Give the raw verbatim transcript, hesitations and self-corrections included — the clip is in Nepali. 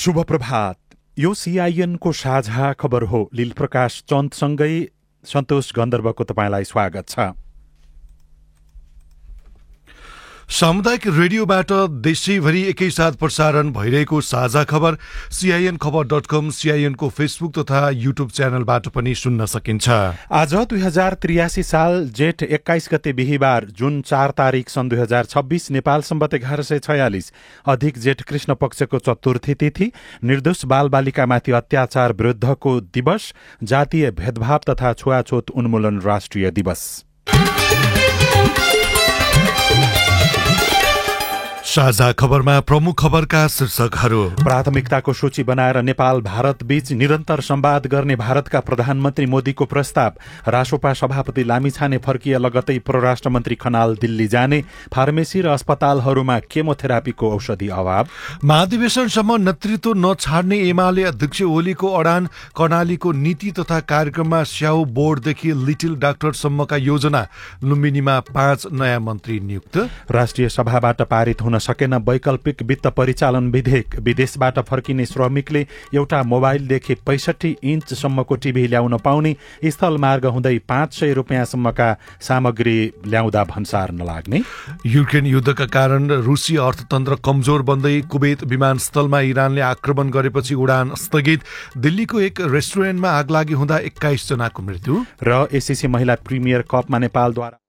शुभ प्रभात। यो सीआईएन को साझा खबर हो। लीलप्रकाश चन्दसँगै सन्तोष गन्धर्वको तपाईलाई स्वागत छ। सामुदायिक रेडियोबाट देशैभरि एकैसाथ प्रसारण भइरहेको साझा खबर सीआईएन खबर डट कम, सीआईएनको फेसबुक तथा युट्युब च्यानलबाट पनि सुन्न सकिन्छ। आज दुई हजार त्रियासी साल जेठ एक्काइस गते बिहिबार जुन चार तारिक सन् दुई हजार छब्बीस नेपाल सम्बत एघार सय छयालिस अधिक जेठ कृष्ण पक्षको चतुर्थी तिथि, निर्दोष बालबालिकामाथि अत्याचार विरुद्धको दिवस, जातीय भेदभाव तथा छुवाछुत उन्मूलन राष्ट्रिय दिवस। साझा खबरमा प्रमुख खबरका शीर्षकहरू। प्राथमिकताको सूची बनाएर नेपाल भारत बीच निरन्तर संवाद गर्ने भारतका प्रधानमन्त्री मोदीको प्रस्ताव। रासोपा सभापति लामिछाने फर्किए लगतै परराष्ट्र मन्त्री खनाल दिल्ली जाने। फार्मेसी र अस्पतालहरूमा केमोथेरापीको औषधि अभाव। महाधिवेशनसम्म नेतृत्व नछाड्ने एमाले अध्यक्ष ओलीको अडान। कर्णालीको नीति तथा कार्यक्रममा स्याउ बोर्डदेखि लिटिल डाक्टरसम्मका योजना। लुम्बिनीमा पाँच नयाँ मन्त्री नियुक्त। राष्ट्रिय सभाबाट पारित हुन सकेन वैकल्पिक वित्त परिचालन विधेयक। विदेशबाट फर्किने श्रमिकले एउटा मोबाइलदेखि पैसठी इन्चसम्मको टिभी ल्याउन पाउने। स्थल मार्ग हुँदै पाँच सय रुपियाँसम्मका सामग्री ल्याउँदा भन्सार नलाग्ने। युक्रेन युद्धका कारण रुसी अर्थतन्त्र कमजोर बन्दै कुवेत विमानस्थलमा इरानले आक्रमण गरेपछि उडान स्थगित। दिल्लीको एक रेस्टुरेन्टमा आगलागी हुँदा एक्काइस जनाको मृत्यु। र एससीसी महिला प्रिमियर कपमा नेपालद्वारा